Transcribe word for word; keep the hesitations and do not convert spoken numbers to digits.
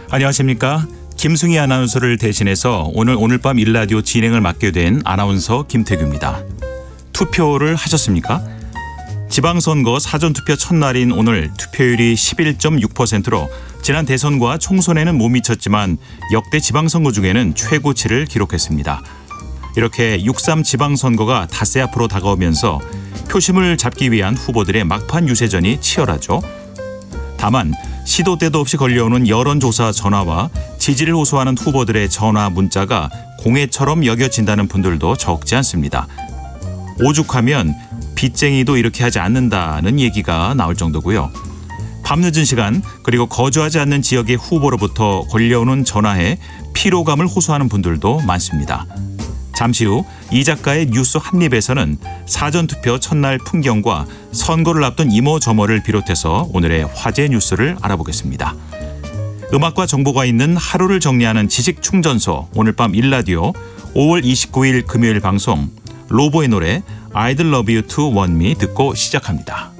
안녕하십니까. 김승희 아나운서를 대신해서 오늘 오늘 밤 일라디오 진행을 맡게 된 아나운서 김태규입니다. 투표를 하셨습니까? 지방선거 사전투표 첫날인 오늘 투표율이 십일 점 육 퍼센트로 지난 대선과 총선에는 못 미쳤지만 역대 지방선거 중에는 최고치를 기록했습니다. 이렇게 육삼 지방선거가 닷새 앞으로 다가오면서 표심을 잡기 위한 후보들의 막판 유세전이 치열하죠. 다만 시도 때도 없이 걸려오는 여론조사 전화와 지지를 호소하는 후보들의 전화 문자가 공해처럼 여겨진다는 분들도 적지 않습니다. 오죽하면 빚쟁이도 이렇게 하지 않는다는 얘기가 나올 정도고요. 밤늦은 시간 그리고 거주하지 않는 지역의 후보로부터 걸려오는 전화에 피로감을 호소하는 분들도 많습니다. 잠시 후 이 작가의 뉴스 한입에서는 사전투표 첫날 풍경과 선거를 앞둔 이모저모를 비롯해서 오늘의 화제 뉴스를 알아보겠습니다. 음악과 정보가 있는 하루를 정리하는 지식충전소 오늘 밤 일라디오 오월 이십구일 금요일 방송 로보의 노래 I'd love you to want me 듣고 시작합니다.